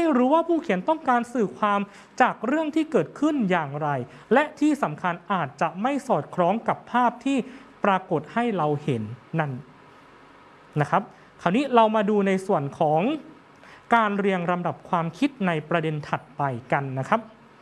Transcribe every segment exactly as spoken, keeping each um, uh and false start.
รู้ว่าผู้เขียนต้องการสื่อความจากเรื่องที่เกิดขึ้นอย่างไรและที่สำคัญอาจจะไม่สอดคล้องกับภาพที่ปรากฏให้เราเห็นนั่นนะครับคราวนี้เรามาดูในส่วนของการเรียงลำดับความคิดในประเด็นถัดไปกันนะครับ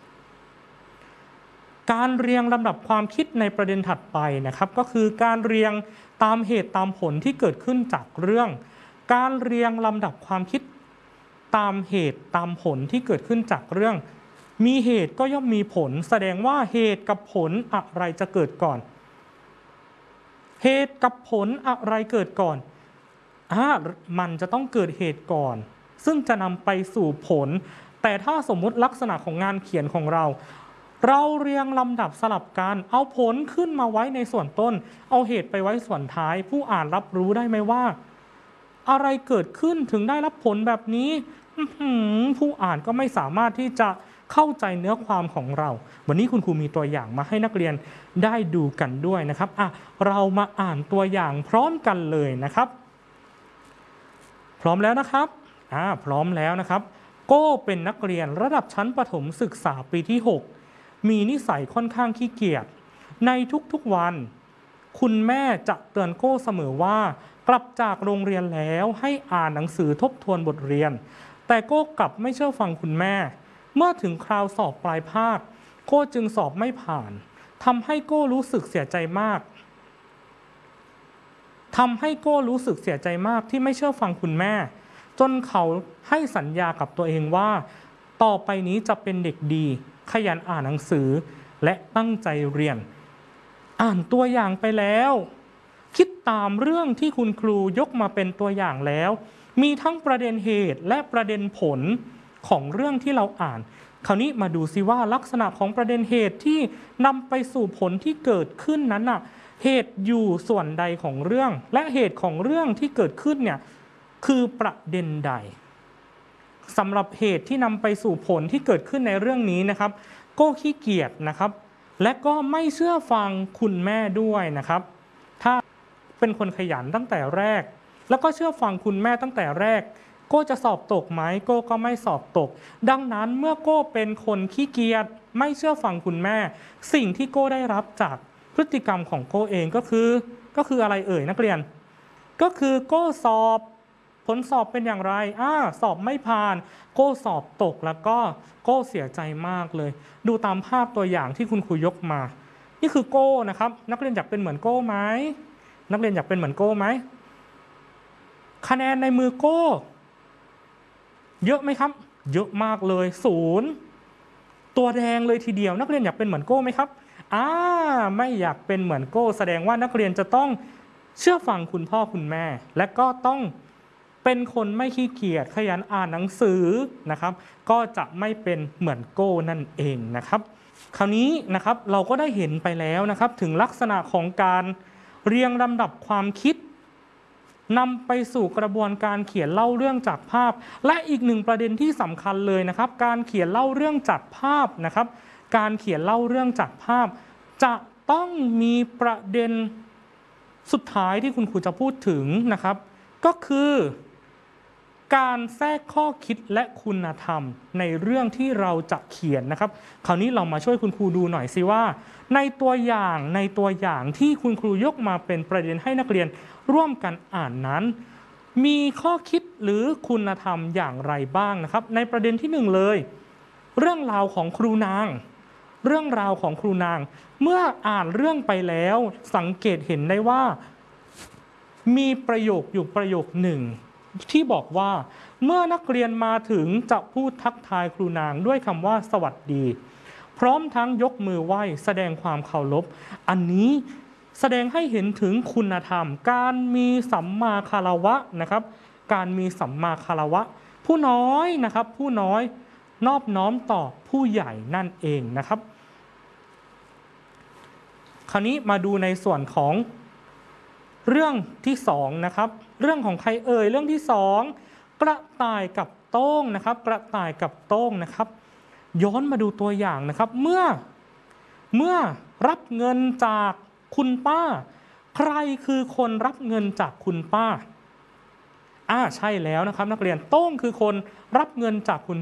การเรียงลำดับความคิดในประเด็นถัดไปนะครับก็คือการเรียงตามเหตุตามผลที่เกิดขึ้นจากเรื่องการเรียงลำดับความคิดตามเหตุตามผลที่เกิดขึ้นจากเรื่องมีเหตุก็ย่อมมีผลแสดงว่าเหตุกับผลอะไรจะเกิดก่อนเหตุกับผลอะไรเกิดก่อนอ่ามันจะต้องเกิดเหตุก่อนซึ่งจะนำไปสู่ผลแต่ถ้าสมมุติลักษณะของงานเขียนของเราเราเรียงลำดับสลับกันเอาผลขึ้นมาไว้ในส่วนต้นเอาเหตุไปไว้ส่วนท้ายผู้อ่านรับรู้ได้ไหมว่าอะไรเกิดขึ้นถึงได้รับผลแบบนี้ผู้อ่านก็ไม่สามารถที่จะเข้าใจเนื้อความของเราวันนี้คุณครูมีตัวอย่างมาให้นักเรียนได้ดูกันด้วยนะครับอ่ะเรามาอ่านตัวอย่างพร้อมกันเลยนะครับพร้อมแล้วนะครับอ่าพร้อมแล้วนะครับโก้เป็นนักเรียนระดับชั้นประถมศึกษาปีที่หกมีนิสัยค่อนข้างขี้เกียจในทุกๆวันคุณแม่จะเตือนโก้เสมอว่ากลับจากโรงเรียนแล้วให้อ่านหนังสือทบทวนบทเรียนแต่โก้กลับไม่เชื่อฟังคุณแม่เมื่อถึงคราวสอบปลายภาคโก้จึงสอบไม่ผ่านทำให้โก้รู้สึกเสียใจมากทำให้โก้รู้สึกเสียใจมากที่ไม่เชื่อฟังคุณแม่จนเขาให้สัญญากับตัวเองว่าต่อไปนี้จะเป็นเด็กดีขยันอ่านหนังสือและตั้งใจเรียนอ่านตัวอย่างไปแล้วคิดตามเรื่องที่คุณครูยกมาเป็นตัวอย่างแล้วมีทั้งประเด็นเหตุและประเด็นผลของเรื่องที่เราอ่านคราวนี้มาดูซิว่าลักษณะของประเด็นเหตุที่นำไปสู่ผลที่เกิดขึ้นนั้นน่ะเหตุอยู่ส่วนใดของเรื่องและเหตุของเรื่องที่เกิดขึ้นเนี่ยคือประเด็นใดสำหรับเหตุที่นำไปสู่ผลที่เกิดขึ้นในเรื่องนี้นะครับโก้ขี้เกียจนะครับและก็ไม่เชื่อฟังคุณแม่ด้วยนะครับถ้าเป็นคนขยันตั้งแต่แรกแล้วก็เชื่อฟังคุณแม่ตั้งแต่แรกโก้จะสอบตกไหมโก้ก็ไม่สอบตกดังนั้นเมื่อโก้เป็นคนขี้เกียจไม่เชื่อฟังคุณแม่สิ่งที่โก้ได้รับจากพฤติกรรมของโก้เองก็คือก็คืออะไรเอ่ยนักเรียนก็คือโก้สอบผลสอบเป็นอย่างไรอ่าสอบไม่ผ่านโก้สอบตกแล้วก็โก้เสียใจมากเลยดูตามภาพตัวอย่างที่คุณครูยกมานี่คือโก้นะครับนักเรียนอยากเป็นเหมือนโก้ไหมนักเรียนอยากเป็นเหมือนโก้ไหมคะแนนในมือโก้เยอะไหมครับเยอะมากเลยศูนย์ตัวแดงเลยทีเดียวนักเรียนอยากเป็นเหมือนโก้ไหมครับอ่าไม่อยากเป็นเหมือนโก้แสดงว่านักเรียนจะต้องเชื่อฟังคุณพ่อคุณแม่และก็ต้องเป็นคนไม่ขี้เกียจขยันอ่านหนังสือนะครับก็จะไม่เป็นเหมือนโก้นั่นเองนะครับคราวนี้นะครับเราก็ได้เห็นไปแล้วนะครับถึงลักษณะของการเรียงลำดับความคิดนำไปสู่กระบวนการเขียนเล่าเรื่องจากภาพและอีกหนึ่งประเด็นที่สำคัญเลยนะครับการเขียนเล่าเรื่องจากภาพนะครับการเขียนเล่าเรื่องจากภาพจะต้องมีประเด็นสุดท้ายที่คุณครูจะพูดถึงนะครับก็คือการแทรกข้อคิดและคุณธรรมในเรื่องที่เราจะเขียนนะครับคราวนี้เรามาช่วยคุณครูดูหน่อยสิว่าในตัวอย่างในตัวอย่างที่คุณครูยกมาเป็นประเด็นให้นักเรียนร่วมกันอ่านนั้นมีข้อคิดหรือคุณธรรมอย่างไรบ้างนะครับในประเด็นที่หนึ่งเลยเรื่องราวของครูนางเรื่องราวของครูนางเมื่ออ่านเรื่องไปแล้วสังเกตเห็นได้ว่ามีประโยคอยู่ประโยคหนึ่งที่บอกว่าเมื่อนักเรียนมาถึงจะพูดทักทายครูนางด้วยคำว่าสวัสดีพร้อมทั้งยกมือไหว้แสดงความเคารพอันนี้แสดงให้เห็นถึงคุณธรรมการมีสัมมาคารวะนะครับการมีสัมมาคารวะผู้น้อยนะครับผู้น้อยนอบน้อมต่อผู้ใหญ่นั่นเองนะครับคราวนี้มาดูในส่วนของเรื่องที่สองนะครับเรื่องของใครเอ่ยเรื่องที่สองกระต่ายกับโต้งนะครับกระต่ายกับโต้งนะครับย้อนมาดูตัวอย่างนะครับเมื่อเมื่อรับเงินจากคุณป้าใครคือคนรับเงินจากคุณป้าอ่าใช่แล้วนะครับนักเรียนโต้งคือคนรับเงินจากคุณ